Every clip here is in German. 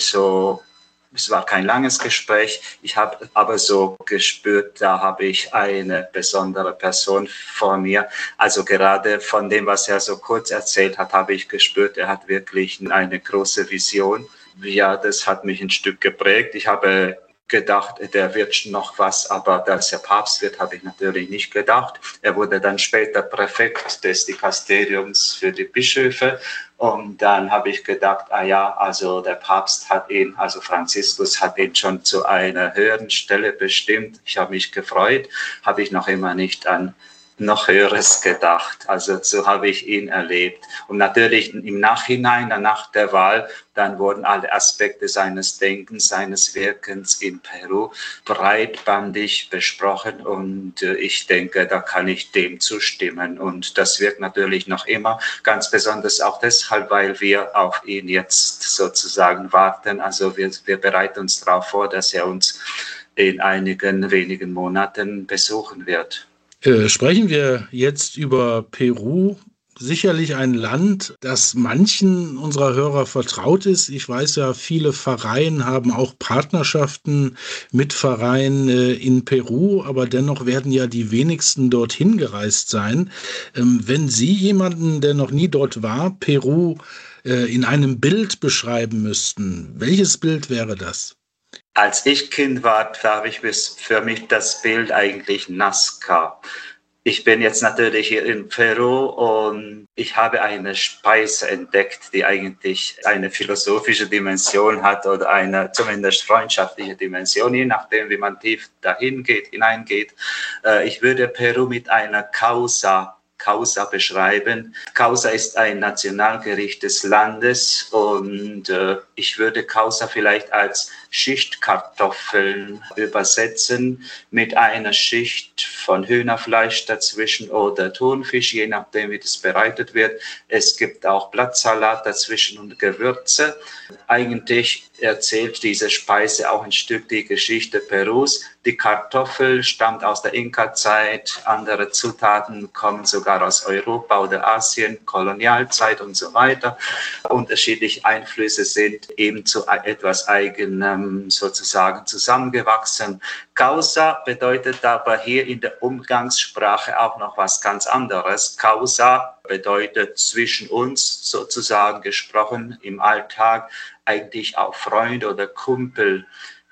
so, es war kein langes Gespräch, ich habe aber so gespürt, da habe ich eine besondere Person vor mir. Also gerade von dem, was er so kurz erzählt hat, habe ich gespürt, er hat wirklich eine große Vision. Ja, das hat mich ein Stück geprägt. Ich habe gedacht, der wird noch was, aber dass er Papst wird, habe ich natürlich nicht gedacht. Er wurde dann später Präfekt des Dikasteriums für die Bischöfe. Und dann habe ich gedacht, also der Papst hat ihn, also Franziskus hat ihn schon zu einer höheren Stelle bestimmt. Ich habe mich gefreut, habe ich noch immer nicht an noch Höheres gedacht. Also so habe ich ihn erlebt. Und natürlich im Nachhinein, nach der Wahl, dann wurden alle Aspekte seines Denkens, seines Wirkens in Peru breitbandig besprochen. Und ich denke, da kann ich dem zustimmen. Und das wirkt natürlich noch immer, ganz besonders auch deshalb, weil wir auf ihn jetzt sozusagen warten. Also wir bereiten uns darauf vor, dass er uns in einigen wenigen Monaten besuchen wird. Sprechen wir jetzt über Peru. Sicherlich ein Land, das manchen unserer Hörer vertraut ist. Ich weiß ja, viele Pfarreien haben auch Partnerschaften mit Pfarreien in Peru, aber dennoch werden ja die wenigsten dorthin gereist sein. Wenn Sie jemanden, der noch nie dort war, Peru in einem Bild beschreiben müssten, welches Bild wäre das? Als ich Kind war, habe ich für mich das Bild eigentlich Nazca. Ich bin jetzt natürlich hier in Peru und ich habe eine Speise entdeckt, die eigentlich eine philosophische Dimension hat oder eine zumindest freundschaftliche Dimension, je nachdem, wie man tief hineingeht. Ich würde Peru mit einer Causa beschreiben. Causa ist ein Nationalgericht des Landes und ich würde Causa vielleicht als Schichtkartoffeln übersetzen mit einer Schicht von Hühnerfleisch dazwischen oder Thunfisch, je nachdem wie das bereitet wird. Es gibt auch Blattsalat dazwischen und Gewürze. Eigentlich erzählt diese Speise auch ein Stück die Geschichte Perus. Die Kartoffel stammt aus der Inka-Zeit, andere Zutaten kommen sogar aus Europa oder Asien, Kolonialzeit und so weiter. Unterschiedliche Einflüsse sind eben zu etwas Eigenem sozusagen zusammengewachsen. Causa bedeutet aber hier in der Umgangssprache auch noch was ganz anderes. Causa bedeutet zwischen uns sozusagen gesprochen im Alltag eigentlich auch Freund oder Kumpel.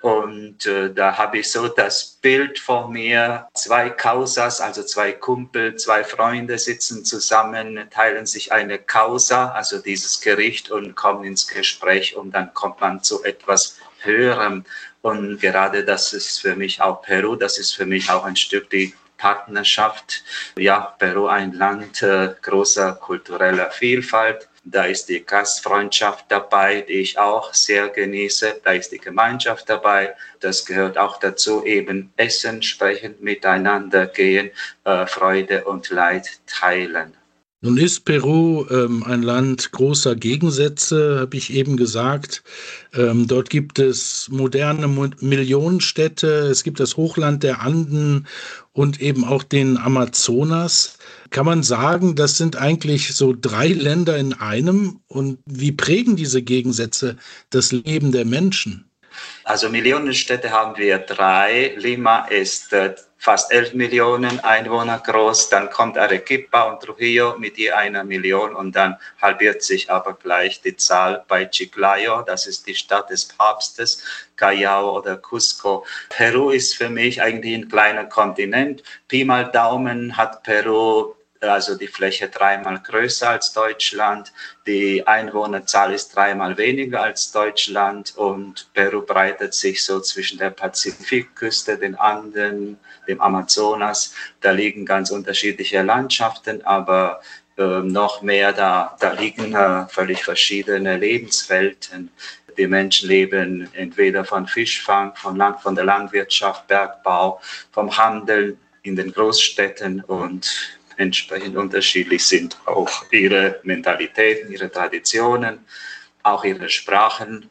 Und da habe ich so das Bild vor mir, zwei Causas, also zwei Kumpel, zwei Freunde sitzen zusammen, teilen sich eine Causa, also dieses Gericht und kommen ins Gespräch und dann kommt man zu etwas Höherem. Und gerade das ist für mich auch Peru, das ist für mich auch ein Stück die Partnerschaft. Ja, Peru ein Land großer kultureller Vielfalt. Da ist die Gastfreundschaft dabei, die ich auch sehr genieße. Da ist die Gemeinschaft dabei. Das gehört auch dazu, eben essen, sprechen, miteinander gehen, Freude und Leid teilen. Nun ist Peru ein Land großer Gegensätze, habe ich eben gesagt. Dort gibt es moderne Millionenstädte, es gibt das Hochland der Anden und eben auch den Amazonas. Kann man sagen, das sind eigentlich so 3 Länder in einem? Und wie prägen diese Gegensätze das Leben der Menschen? Also Millionenstädte haben wir 3. Lima ist fast 11 Millionen Einwohner groß. Dann kommt Arequipa und Trujillo mit je 1 Million und dann halbiert sich aber gleich die Zahl bei Chiclayo. Das ist die Stadt des Papstes, Callao oder Cusco. Peru ist für mich eigentlich ein kleiner Kontinent. Pi mal Daumen hat Peru also die Fläche 3-mal größer als Deutschland, die Einwohnerzahl ist 3-mal weniger als Deutschland und Peru breitet sich so zwischen der Pazifikküste, den Anden, dem Amazonas. Da liegen ganz unterschiedliche Landschaften, aber noch mehr, da liegen völlig verschiedene Lebenswelten. Die Menschen leben entweder von Fischfang, von der Landwirtschaft, Bergbau, vom Handel in den Großstädten und entsprechend unterschiedlich sind auch ihre Mentalitäten, ihre Traditionen, auch ihre Sprachen.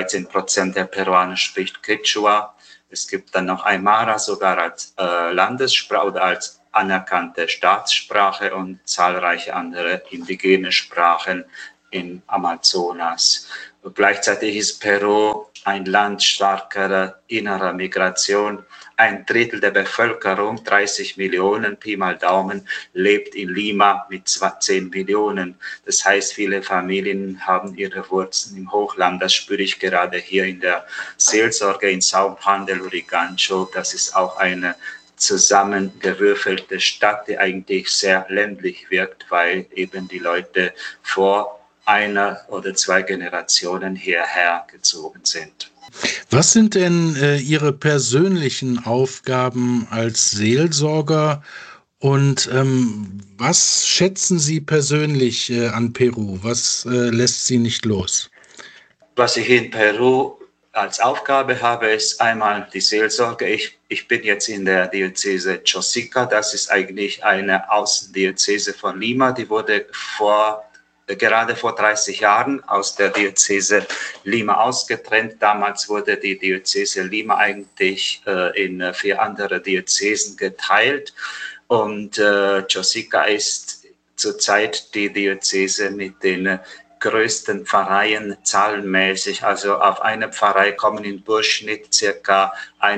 13% der Peruaner spricht Quechua. Es gibt dann noch Aymara sogar als Landessprache oder als anerkannte Staatssprache und zahlreiche andere indigene Sprachen. im Amazonas. Und gleichzeitig ist Peru ein Land starker innerer Migration. 1/3 der Bevölkerung, 30 Millionen, Pi mal Daumen, lebt in Lima mit 10 Millionen. Das heißt, viele Familien haben ihre Wurzeln im Hochland. Das spüre ich gerade hier in der Seelsorge in São Juan del Urigancho. Das ist auch eine zusammengewürfelte Stadt, die eigentlich sehr ländlich wirkt, weil eben die Leute vor einer oder 2 Generationen hierher gezogen sind. Was sind denn Ihre persönlichen Aufgaben als Seelsorger und was schätzen Sie persönlich an Peru? Was lässt Sie nicht los? Was ich in Peru als Aufgabe habe, ist einmal die Seelsorge. Ich bin jetzt in der Diözese Chosica. Das ist eigentlich eine Außendiözese von Lima. Die wurde gerade vor 30 Jahren aus der Diözese Lima ausgetrennt. Damals wurde die Diözese Lima eigentlich in 4 andere Diözesen geteilt. Und Chosica ist zurzeit die Diözese mit den größten Pfarreien zahlenmäßig. Also auf eine Pfarrei kommen im Durchschnitt ca.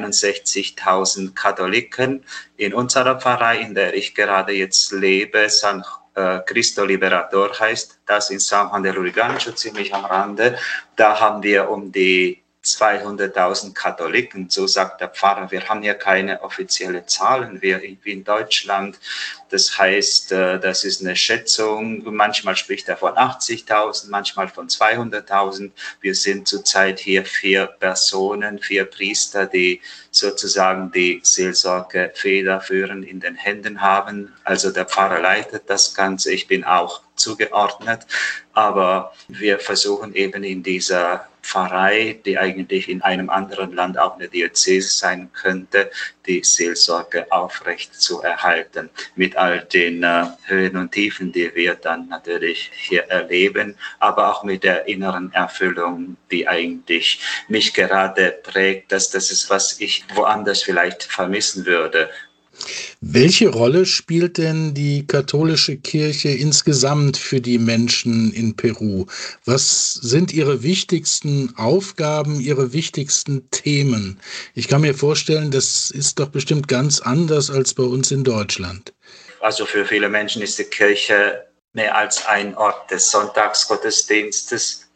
61.000 Katholiken. In unserer Pfarrei, in der ich gerade jetzt lebe, San Cristo Liberador heißt das, in São Juan del Urigancho, ziemlich am Rande. Da haben wir um die 200.000 Katholiken, so sagt der Pfarrer. Wir haben ja keine offiziellen Zahlen wie in Deutschland. Das heißt, das ist eine Schätzung. Manchmal spricht er von 80.000, manchmal von 200.000. Wir sind zurzeit hier 4 Personen, 4 Priester, die sozusagen die Seelsorge federführend in den Händen haben. Also der Pfarrer leitet das Ganze. Ich bin auch zugeordnet. Aber wir versuchen eben in dieser Pfarrei, die eigentlich in einem anderen Land auch eine Diözese sein könnte, die Seelsorge aufrecht zu erhalten. Mit all den Höhen und Tiefen, die wir dann natürlich hier erleben, aber auch mit der inneren Erfüllung, die eigentlich mich gerade prägt. Das ist, was ich woanders vielleicht vermissen würde. Welche Rolle spielt denn die katholische Kirche insgesamt für die Menschen in Peru? Was sind Ihre wichtigsten Aufgaben, Ihre wichtigsten Themen? Ich kann mir vorstellen, das ist doch bestimmt ganz anders als bei uns in Deutschland. Also für viele Menschen ist die Kirche mehr als ein Ort des Sonntagsgottesdienstes.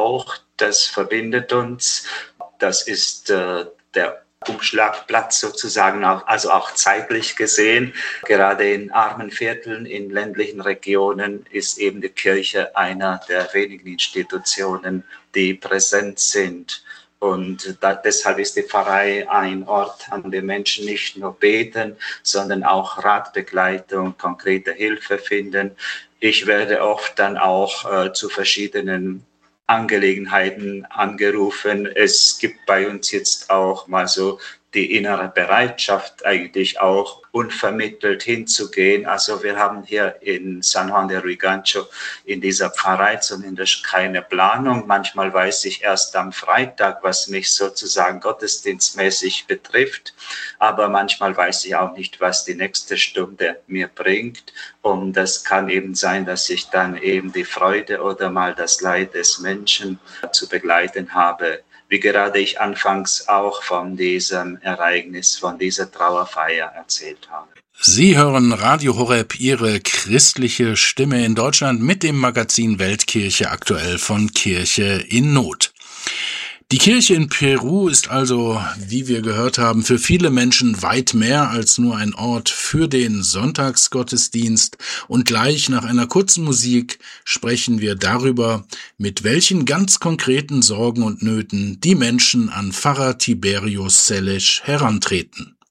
Das verbindet uns. Das ist der Umschlagplatz sozusagen, also auch zeitlich gesehen. Gerade in armen Vierteln, in ländlichen Regionen ist eben die Kirche einer der wenigen Institutionen, die präsent sind. Und deshalb ist die Pfarrei ein Ort, an dem Menschen nicht nur beten, sondern auch Ratbegleitung, konkrete Hilfe finden. Ich werde oft dann auch zu verschiedenen Angelegenheiten angerufen. Es gibt bei uns jetzt auch mal so die innere Bereitschaft, eigentlich auch unvermittelt hinzugehen. Also wir haben hier in San Juan del Urigancho in dieser Pfarrei zumindest keine Planung. Manchmal weiß ich erst am Freitag, was mich sozusagen gottesdienstmäßig betrifft. Aber manchmal weiß ich auch nicht, was die nächste Stunde mir bringt. Und das kann eben sein, dass ich dann eben die Freude oder mal das Leid des Menschen zu begleiten habe. Wie gerade ich anfangs auch von diesem Ereignis, von dieser Trauerfeier erzählt habe. Sie hören Radio Horeb, Ihre christliche Stimme in Deutschland mit dem Magazin Weltkirche aktuell von Kirche in Not. Die Kirche in Peru ist also, wie wir gehört haben, für viele Menschen weit mehr als nur ein Ort für den Sonntagsgottesdienst. Und gleich nach einer kurzen Musik sprechen wir darüber, mit welchen ganz konkreten Sorgen und Nöten die Menschen an Pfarrer Tiberius Seles herantreten.